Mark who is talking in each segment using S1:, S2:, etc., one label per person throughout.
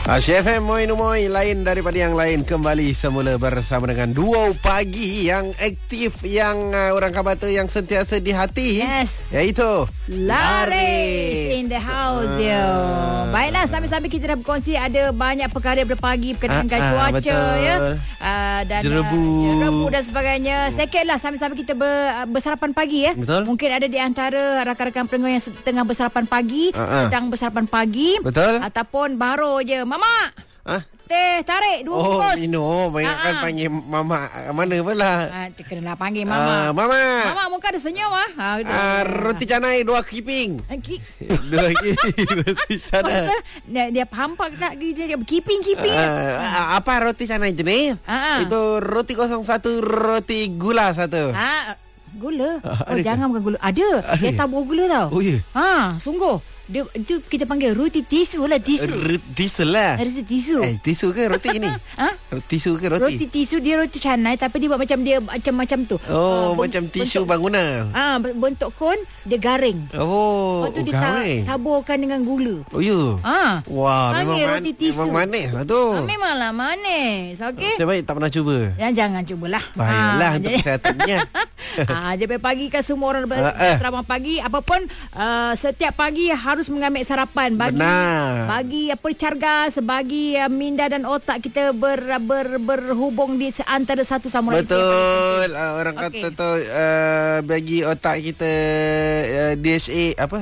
S1: Chef Moi Numoy, lain daripada yang lain, kembali semula bersama dengan duo pagi yang aktif, yang orang kata yang sentiasa di hati.
S2: Yes.
S1: Iaitu
S2: Laris in the house dia. Baiklah, sambil-sambil kita dah berkongsi ada banyak perkara berpagi berkaitan dengan cuaca,
S1: betul.
S2: ya. Dan jerebu dan sebagainya. Sekejaplah sambil-sambil kita bersarapan pagi, ya.
S1: Betul.
S2: Mungkin ada di antara rakan-rakan pendengar yang tengah bersarapan pagi, sedang bersarapan pagi,
S1: betul,
S2: ataupun baru je, Mama, teh tarik 2 bungkus.
S1: minum. Banyak kan panggil Mama. Mana pula?
S2: Kenalah panggil Mama.
S1: Mama.
S2: Mama muka ada senyum
S1: Roti canai 2 kiping. 2 kiping roti canai.
S2: Dia hampak tak dia kiping.
S1: Apa roti canai jenis? Itu roti 01, roti gula 1.
S2: Gula? Jangan bukan gula. Ada. Dia tabur gula tau.
S1: Oh ya.
S2: Sungguh. Dia itu kita panggil roti tisu lah.
S1: Tisu lah.
S2: Roti tisu.
S1: Tisu ke roti ini? Tisu ke roti?
S2: Roti tisu, dia roti canai tapi dia buat macam dia macam tu.
S1: Macam tisu bangunan.
S2: Bentuk kon dia garing. Lepas tu dia
S1: garing.
S2: taburkan dengan gula.
S1: Oh ya. Wah, memang memang manis lah tu.
S2: Memanglah manis. Okey.
S1: Saya baik tak pernah cuba.
S2: Jangan cubalah.
S1: Baiklah untuk kesehatannya.
S2: Dia pagi kan semua orang bersama pagi. Apapun setiap pagi harus mengambil sarapan bagi cergas, bagi minda dan otak kita berhubung di antara satu sama lain.
S1: Betul. Orang kata tu bagi otak kita DHA apa?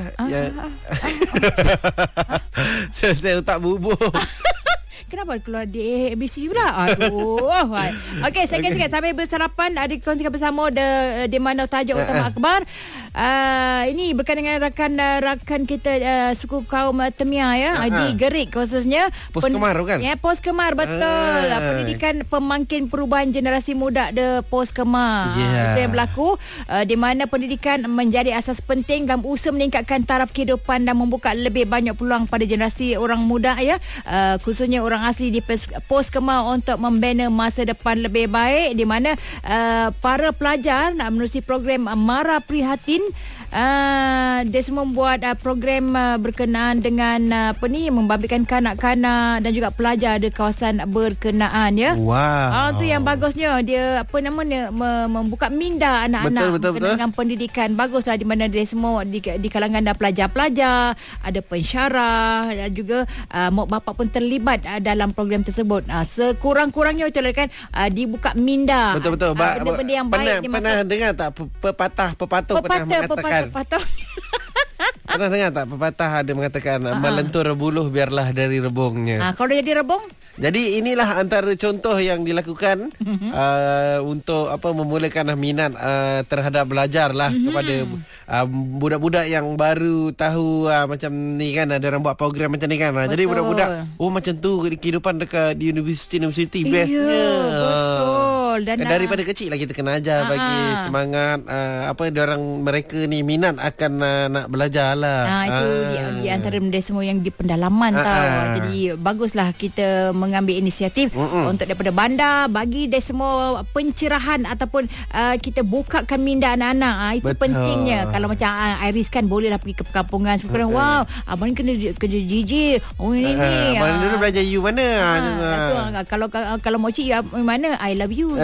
S1: Saya otak bubur.
S2: Kenapa keluar di ABC pula? Aduh. Okey, sikit-sikit sambil bersarapan ada kongsikan bersama di mana tajuk utama akhbar. Ini berkaitan dengan rakan kita suku kaum Temia, ya. Di Gerik khususnya.
S1: Pos Kemar kan?
S2: Ya, Pos Kemar, betul. Pendidikan pemangkin perubahan generasi muda de Pos Kemar. Itu yang berlaku di mana pendidikan menjadi asas penting dalam usaha meningkatkan taraf kehidupan dan membuka lebih banyak peluang pada generasi orang muda, ya. Khususnya orang asli di Pos Kemar untuk membina masa depan lebih baik, di mana para pelajar menerusi program Mara Prihatin. Dia semua membuat program berkenaan dengan membabitkan kanak-kanak dan juga pelajar di kawasan berkenaan, ya.
S1: Wow.
S2: Tu yang bagusnya dia membuka minda anak-anak
S1: betul.
S2: dengan pendidikan. Baguslah di mana dia semua di kalangan pelajar-pelajar, ada pensyarah dan juga mak bapak pun terlibat dalam program tersebut. Sekurang-kurangnya itulah kan dibuka minda.
S1: Betul.
S2: Benda-benda yang baik
S1: pernah dengar tak pepatah pernah mengatakan pernah dengar tak pepatah ada mengatakan melentur rebuluh biarlah dari rebungnya.
S2: Kalau jadi rebung?
S1: Jadi inilah antara contoh yang dilakukan untuk memulakan minat terhadap belajar lah kepada budak-budak yang baru tahu macam ni kan, ada orang buat program macam ni kan. Jadi budak-budak macam tu kehidupan dekat di universiti bestnya.
S2: Betul. Dan
S1: daripada kecil lah kita kena ajar bagi semangat mereka ni minat akan nak belajar lah.
S2: Itu di antara benda semua yang di pendalaman tau. Jadi baguslah kita mengambil inisiatif untuk daripada bandar bagi dia semua pencerahan ataupun kita bukakan minda anak-anak. Itu pentingnya. Kalau macam Iris kan bolehlah pergi ke perkampungan sekarang. Wow, abang ni kena DJ. Ini
S1: mana dulu belajar you mana?
S2: Kalau mau cik mana? I love you.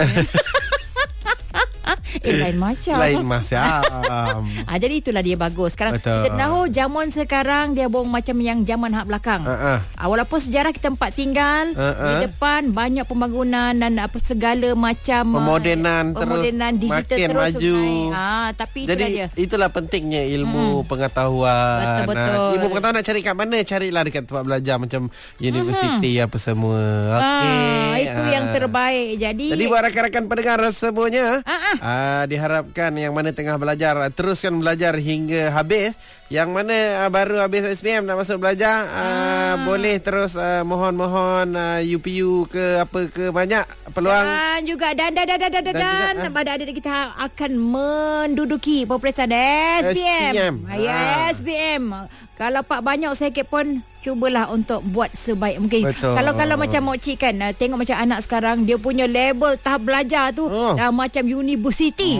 S2: Lain macam. Jadi itulah dia bagus. Sekarang kita tahu zaman sekarang dia macam yang zaman hak belakang. Walaupun sejarah kita tempat tinggal di depan banyak pembangunan dan segala macam
S1: pemodenan
S2: digital
S1: makin
S2: terus
S1: maju.
S2: Tapi
S1: jadi itulah pentingnya ilmu pengetahuan.
S2: Betul.
S1: Ilmu pengetahuan nak cari kat mana? Carilah dekat tempat belajar macam universiti apa semua.
S2: Itu yang terbaik. Jadi
S1: buat rakan-rakan pendengar semuanya, diharapkan yang mana tengah belajar teruskan belajar hingga habis. Yang mana baru habis SPM nak masuk belajar, boleh terus mohon UPU ke apa ke, banyak peluang. Dan
S2: juga dan pada adik kita akan menduduki peperiksaan SPM. SPM. Kalau Pak banyak sikit pun cubalah untuk buat sebaik mungkin.
S1: Betul.
S2: Kalau macam Mok Cik kan, tengok macam anak sekarang dia punya level tahap belajar tu dah macam universiti.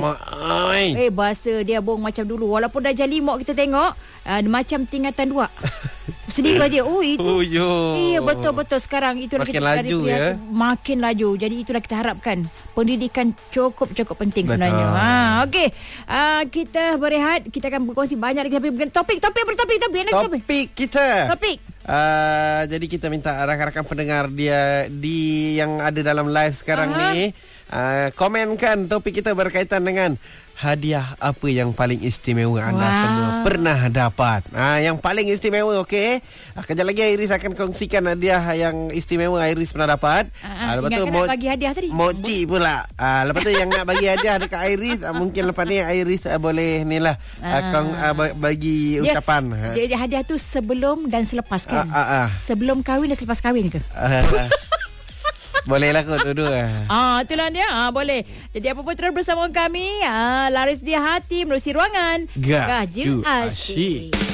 S2: Bahasa dia macam dulu. Walaupun dah jadi Mok kita tengok macam tingkatan 2. Sendiri aja. Itu. Iya, betul-betul sekarang itulah
S1: makin laju ya.
S2: Makin laju. Jadi itulah kita harapkan. Pendidikan cukup penting sebenarnya. Okey. Kita berehat. Kita akan berkongsi banyak lagi, tapi topik kita. Jadi kita minta rakan-rakan pendengar dia yang ada dalam live sekarang ni komenkan topik kita berkaitan dengan hadiah apa yang paling istimewa anda semua pernah dapat. Yang paling istimewa, okey. Kejap lagi Iris akan kongsikan hadiah yang istimewa Iris pernah dapat. Lepas tu nak bagi hadiah tadi.
S1: Mochi pula. Lepas tu yang nak bagi hadiah dekat Iris, mungkin lepas ni Iris boleh ni lah bagi ucapan.
S2: Jadi hadiah tu sebelum dan selepas kan? Sebelum kahwin dan selepas kahwin ke?
S1: Boleh lah kot dua-dua.
S2: Itulah dia. Boleh. Jadi apa pun terus bersama kami. Laris Dia Hati menerusi ruangan
S1: Gaju Asyik.